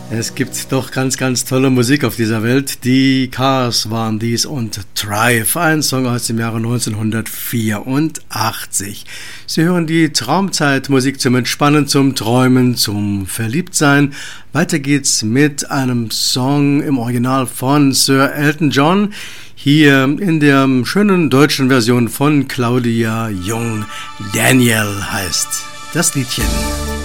Es gibt doch ganz, ganz tolle Musik auf dieser Welt. Die Cars waren dies und Drive, ein Song aus dem Jahre 1984. Sie hören die Traumzeitmusik zum Entspannen, zum Träumen, zum Verliebtsein. Weiter geht's mit einem Song im Original von Sir Elton John. Hier in der schönen deutschen Version von Claudia Jung. Daniel heißt das Liedchen.